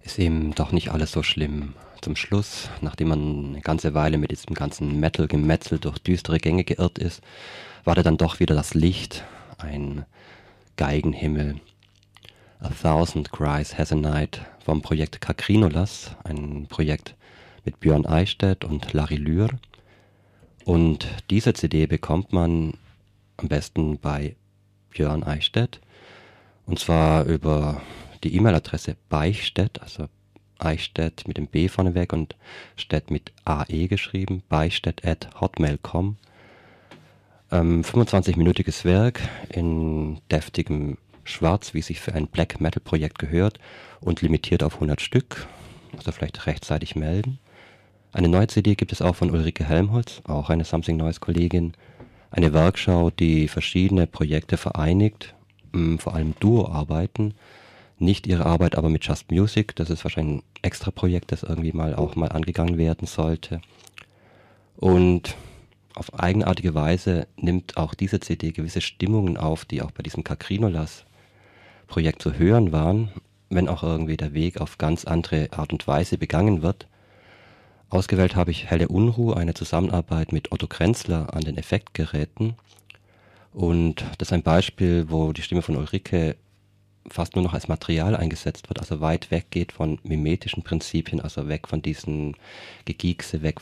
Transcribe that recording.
ist eben doch nicht alles so schlimm. Zum Schluss, nachdem man eine ganze Weile mit diesem ganzen Metal-Gemetzel durch düstere Gänge geirrt ist, war da dann doch wieder das Licht, ein Geigenhimmel. A Thousand Cries Has a Night vom Projekt Kakrinolas, ein Projekt mit Björn Eichstätt und Larry Lühr. Und diese CD bekommt man am besten bei Björn Eichstätt, und zwar über die E-Mail-Adresse Beichstätt, also Eichstätt mit dem B vorneweg und Städt mit AE geschrieben, beichstätt@hotmail.com. 25-minütiges Werk in deftigem Schwarz, wie sich für ein Black Metal Projekt gehört, und limitiert auf 100 Stück, also vielleicht rechtzeitig melden. Eine neue CD gibt es auch von Ulrike Helmholtz, auch eine Something Noise Kollegin. Eine Werkschau, die verschiedene Projekte vereinigt, vor allem Duo-Arbeiten. Nicht ihre Arbeit aber mit Just Music, das ist wahrscheinlich ein extra Projekt, das irgendwie auch mal angegangen werden sollte. Und auf eigenartige Weise nimmt auch diese CD gewisse Stimmungen auf, die auch bei diesem Kakrinolas-Projekt zu hören waren, wenn auch irgendwie der Weg auf ganz andere Art und Weise begangen wird. Ausgewählt habe ich Helle Unruh, eine Zusammenarbeit mit Otto Krenzler an den Effektgeräten. Und das ist ein Beispiel, wo die Stimme von Ulrike fast nur noch als Material eingesetzt wird, also weit weggeht von mimetischen Prinzipien, also weg von diesen Gegiekse, weg